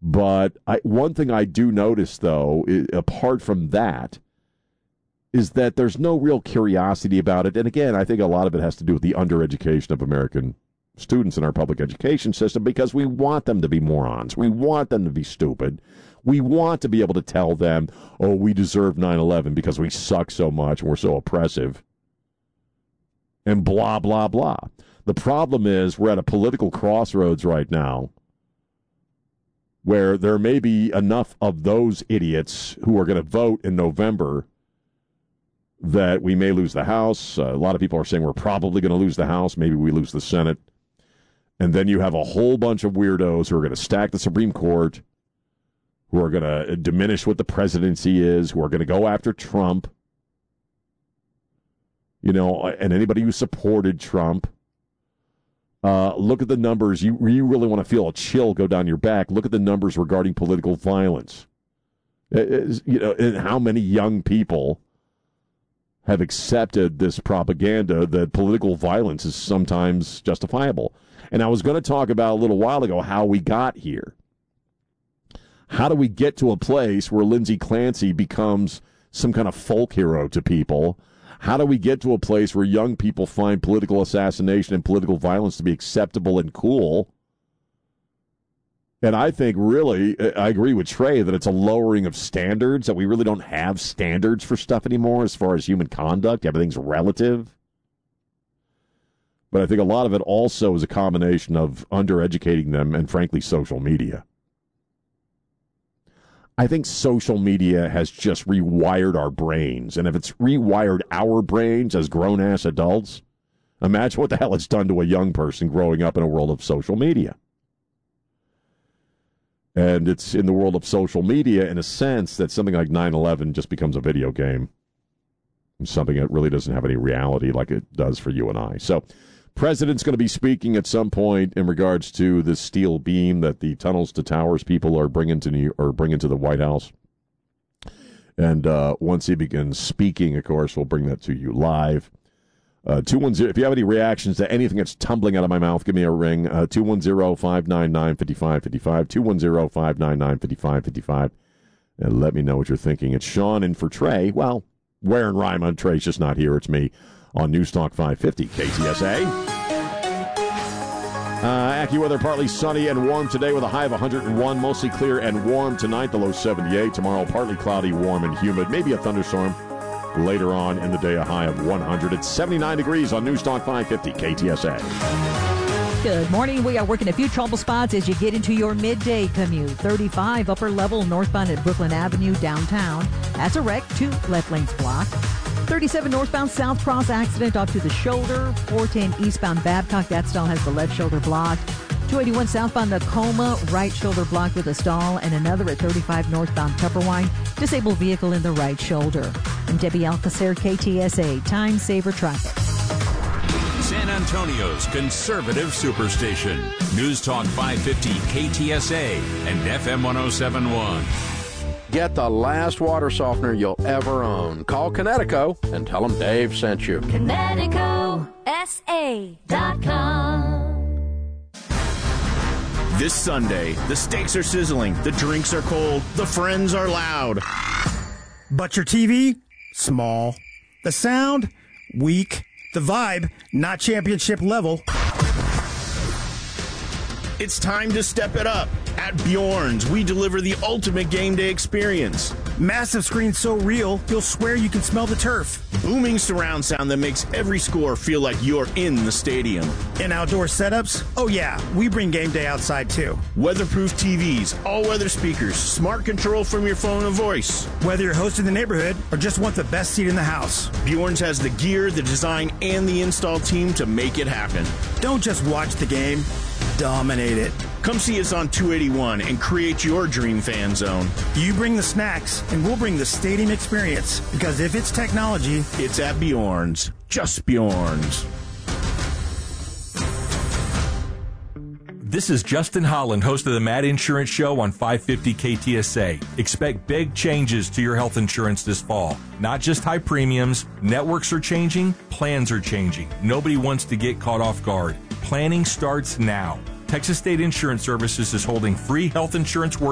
But one thing I do notice, though, apart from that, is that there's no real curiosity about it. And again, I think a lot of it has to do with the undereducation of American students in our public education system, because we want them to be morons. We want them to be stupid. We want to be able to tell them, oh, we deserve 9/11 because we suck so much and we're so oppressive. And blah, blah, blah. The problem is we're at a political crossroads right now where there may be enough of those idiots who are going to vote in November that we may lose the House. A lot of people are saying we're probably going to lose the House. Maybe we lose the Senate. And then you have a whole bunch of weirdos who are going to stack the Supreme Court, who are going to diminish what the presidency is, who are going to go after Trump, and anybody who supported Trump. Look at the numbers. You really want to feel a chill go down your back. Look at the numbers regarding political violence. And how many young people have accepted this propaganda that political violence is sometimes justifiable. And I was going to talk about a little while ago how we got here. How do we get to a place where Lindsey Clancy becomes some kind of folk hero to people? How do we get to a place where young people find political assassination and political violence to be acceptable and cool? And I think really, I agree with Trey that it's a lowering of standards, that we really don't have standards for stuff anymore as far as human conduct. Everything's relative. But I think a lot of it also is a combination of undereducating them and, frankly, social media. I think social media has just rewired our brains. And if it's rewired our brains as grown-ass adults, imagine what the hell it's done to a young person growing up in a world of social media. And it's in the world of social media, in a sense, that something like 9/11 just becomes a video game. Something that really doesn't have any reality like it does for you and I. So, President's going to be speaking at some point in regards to the steel beam that the Tunnels to Towers people are bringing to the White House. And once he begins speaking, of course, we'll bring that to you live. 210, if you have any reactions to anything that's tumbling out of my mouth, give me a ring. 210-599-5555, 210-599-5555, and let me know what you're thinking. It's Sean in for Trey. Well, where in Ryman, Trey's just not here. It's me on News Talk 550 KTSA. AccuWeather, partly sunny and warm today with a high of 101, mostly clear and warm tonight, the low 78. Tomorrow, partly cloudy, warm and humid, maybe a thunderstorm. Later on in the day, a high of 100. It's 79 degrees on News Talk 550 KTSA. Good morning. We are working a few trouble spots as you get into your midday commute. 35 upper level northbound at Brooklyn Avenue downtown. That's a wreck. 2 left lanes blocked. 37 northbound South Cross accident off to the shoulder. 410 eastbound Babcock. That stall has the left shoulder blocked. 281 southbound Tacoma, right shoulder blocked with a stall, and another at 35 northbound Tupperwine, disabled vehicle in the right shoulder. I'm Debbie Alcacer, KTSA, Time Saver Traffic. San Antonio's conservative superstation. News Talk 550 KTSA and FM 1071. Get the last water softener you'll ever own. Call Connecticut and tell them Dave sent you. ConnecticutSA.com. This Sunday, the steaks are sizzling, the drinks are cold, the friends are loud. But your TV? Small. The sound? Weak. The vibe? Not championship level. It's time to step it up. At Bjorn's, we deliver the ultimate game day experience. Massive screen so real, you'll swear you can smell the turf. Booming surround sound that makes every score feel like you're in the stadium. And outdoor setups? Oh yeah, we bring game day outside too. Weatherproof TVs, all-weather speakers, smart control from your phone and voice. Whether you're hosting the neighborhood or just want the best seat in the house, Bjorn's has the gear, the design, and the install team to make it happen. Don't just watch the game, dominate it. Come see us on 281 and create your dream fan zone. You bring the snacks, and we'll bring the stadium experience. Because if it's technology, it's at Bjorn's. Just Bjorn's. This is Justin Holland, host of the Mad Insurance Show on 550 KTSA. Expect big changes to your health insurance this fall. Not just high premiums. Networks are changing. Plans are changing. Nobody wants to get caught off guard. Planning starts now. Texas State Insurance Services is holding free health insurance workshops